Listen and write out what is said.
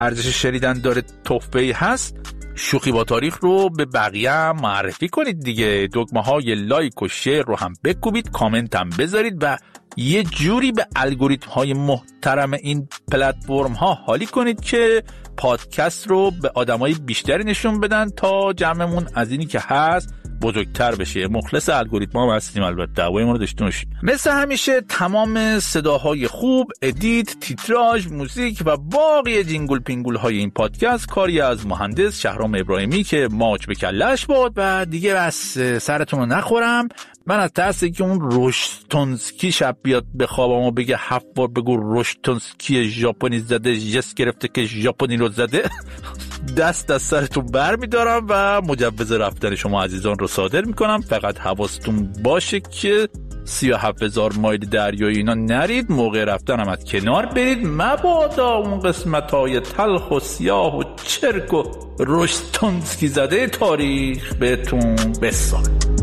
ارزش شنیدن داره، تحفه‌ای هست، شوخی با تاریخ رو به بقیه هم معرفی کنید دیگه. دکمه های لایک و شیر رو هم بکوبید، کامنت هم بذارید و یه جوری به الگوریتم های محترم این پلتفرم ها حالی کنید که پادکست رو به آدمای بیشتری نشون بدن تا جمعمون از اینی که هست بزرگتر بشه. مخلص الگوریتم ها هستیم، البته دعوای ما رو داشته باشید. مثل همیشه تمام صداهای خوب، ادیت، تیتراژ، موزیک و باقی جینگل پینگول های این پادکست کاری از مهندس شهرام ابراهیمی که ماچ به کلش بود. و دیگه بس سرتون رو نخورم، من از ترس که اون روشتونسکی شب بیاد به خوابم و بگه 7 بار بگو روشتونسکی ژاپنی زده، جس گرفته که ژاپنی رو زده، دست از سرتون بر میدارم و مجوز رفتن شما عزیزان رو صادر میکنم. فقط حواستون باشه که 37,000 مایل دریایی اینا نرید، موقع رفتن هم از کنار برید، مبادا اون قسمت‌های تلخ و سیاه و چرک و روشتونسکی زده تاریخ بهتون بسازه.